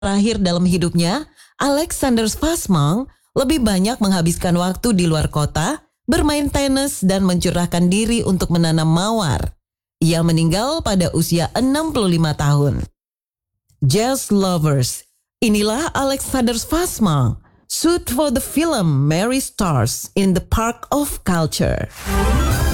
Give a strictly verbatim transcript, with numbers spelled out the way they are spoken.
terakhir dalam hidupnya, Alexander Schwarzman lebih banyak menghabiskan waktu di luar kota, bermain tenis dan mencurahkan diri untuk menanam mawar. Ia meninggal pada usia enam puluh lima tahun. Jazz lovers, inilah Alexander Schwarzman, shoot for the film Mary Stars in the Park of Culture.